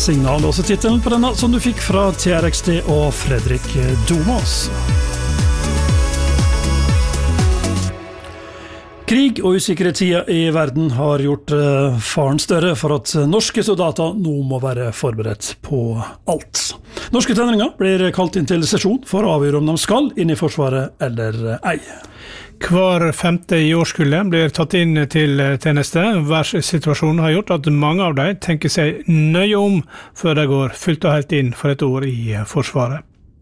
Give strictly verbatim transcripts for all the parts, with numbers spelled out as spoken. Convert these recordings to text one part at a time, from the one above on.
Signal, også tittelen på denne som du fikk fra T R X D og Fredrik Domas. Krig og usikre tider i verden har gjort faren større for at norske soldater nå må være forberedt på alt. Norske tenåringer blir kalt inn til sesjon for å avgjøre om de skal inn i Forsvaret eller ei. Hver femte i årskullet blir tatt inn til tjeneste. Værssituasjonen har gjort at mange av dem tenker seg nøye om før de går fullt og helt inn for et år i Forsvaret.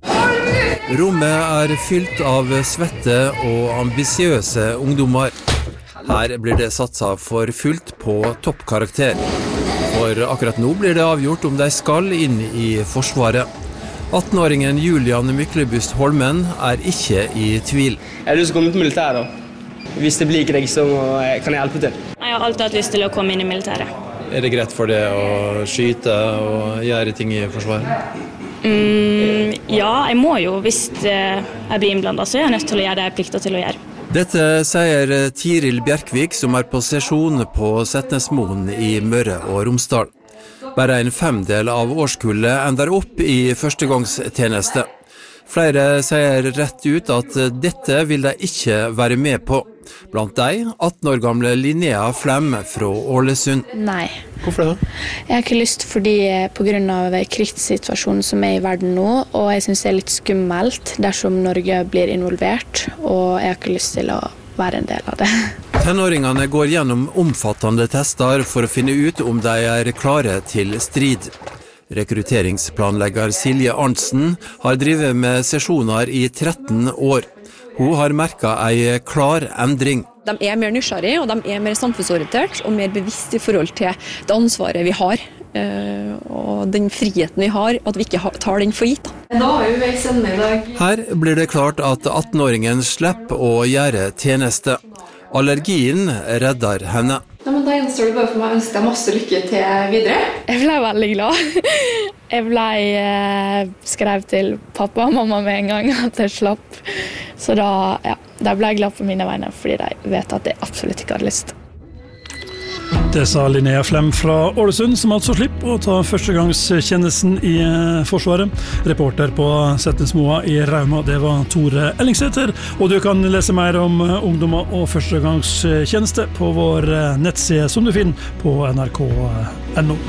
Rommet er fylt av svette og ambisiøse ungdommer. Her blir det satset for fullt på toppkarakter. For akkurat nå blir det avgjort om de skal inn i Forsvaret. atten-åringen Julian Myklebust Holmen er ikke i tvil. Jeg har lyst til å komme til militæret da. Hvis det blir krig, så kan jeg hjelpe til. Jeg har alltid hatt lyst til å komme inn i militæret. Er det greit for det å skyte og gjøre ting i Forsvaret? Mm, ja, jeg må jo. Hvis jeg blir innblandet, så er jeg nødt til å gjøre det jeg plikter til å gjøre. Dette sier Tiril Bjerkvik, som er på sesjon på Setnesmoen i Møre og Romsdal. Bare en femdel av årskullet ender opp i førstegangstjeneste. Flere sier rett ut at dette vil de ikke være med på. Blant de, atten år gamle Linnea Flem fra Ålesund. Nei. Hvorfor det? Jeg har ikke lyst fordi på grunn av krigssituasjonen som er i verden nå, og jeg synes det er litt skummelt dersom Norge blir involvert, og jeg har ikke lyst til å være en del av det. Tenåringene går gjennom omfattende tester for å finne ut om de er klare til strid. Rekrutteringsplanlegger Silje Arntzen har drivet med sesjoner i tretten år. Hun har merket en klar endring. De er mer nysgjerrige, og de er mer samfunnsorientert og mer bevisst i forhold til det ansvaret vi har, og den friheten vi har, at vi ikke tar den for gitt. Da har vi vel sende i dag. Her blir det klart at atten-åringen slipper å gjøre tjeneste. Allergien redder henne. Ja, men da gjenstår det bare for meg å ønske deg masse lykke til videre. Jeg ble veldig glad. Jeg ble eh, skrevet til pappa og mamma med en gang at jeg slapp. Så da, ja, da ble jeg glad på mine vegne, fordi de vet at jeg absolutt ikke hadde lyst. Det sa Linnea Flem fra Ålesund, som altså slipper å ta førstegangstjenesten i Forsvaret. Reporter på Setnesmoa i Rauma, det var Tore Ellingseter. Og du kan lese mer om ungdommer og førstegangstjeneste på vår nettside, som du finner på N R K punktum N O.